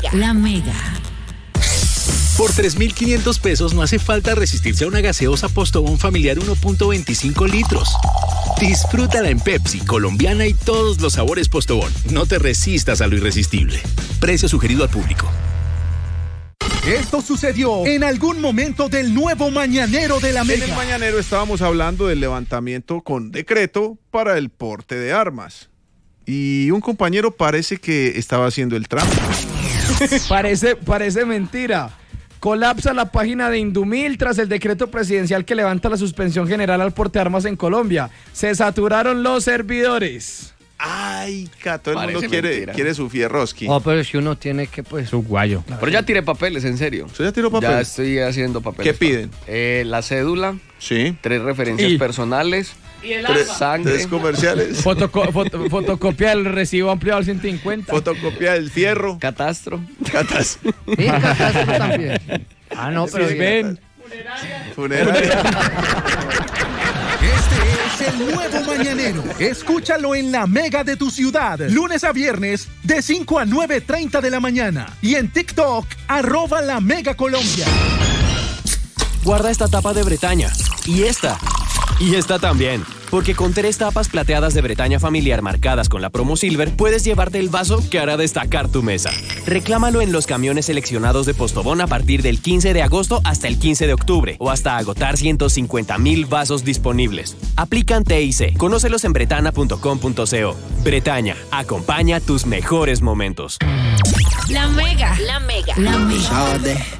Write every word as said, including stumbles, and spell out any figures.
Mega. La Mega. Por tres mil quinientos pesos no hace falta resistirse a una gaseosa Postobón familiar uno punto veinticinco litros. Disfrútala en Pepsi, colombiana y todos los sabores Postobón. No te resistas a lo irresistible. Precio sugerido al público. Esto sucedió en algún momento del nuevo Mañanero de la Mega. En el Mañanero estábamos hablando del levantamiento con decreto para el porte de armas. Y un compañero parece que estaba haciendo el trampo. parece, parece mentira. Colapsa la página de Indumil tras el decreto presidencial que levanta la suspensión general al porte de armas en Colombia. Se saturaron los servidores. Ay, todo el Parece mundo quiere, quiere su fierroski. Oh, pero si uno tiene que, pues, su guayo. Claro. Pero ya tiré papeles, en serio. ¿Usted ya tiró papeles? Ya estoy haciendo papeles. ¿Qué piden? Eh, la cédula. Sí. Tres referencias y, personales. Y el tres, sangre. Tres comerciales. Fotoco, foto, fotocopia del recibo ampliado al ciento cincuenta. Fotocopia del fierro. Catastro. Catastro. Sí, catastro también. Ah, no, pero sí, ven. Funeraria. Funeraria. Este es el nuevo Mañanero. Escúchalo en la Mega de tu ciudad. Lunes a viernes de cinco a nueve treinta de la mañana. Y en TikTok, arroba la Mega Colombia. Guarda esta tapa de Bretaña. Y esta. Y esta también. Porque con tres tapas plateadas de Bretaña familiar marcadas con la promo Silver, puedes llevarte el vaso que hará destacar tu mesa. Reclámalo en los camiones seleccionados de Postobón a partir del quince de agosto hasta el quince de octubre o hasta agotar ciento cincuenta mil vasos disponibles. Aplican T I C. Conócelos en bretana punto com punto co. Bretaña, acompaña tus mejores momentos. La Mega. La Mega. La Mega.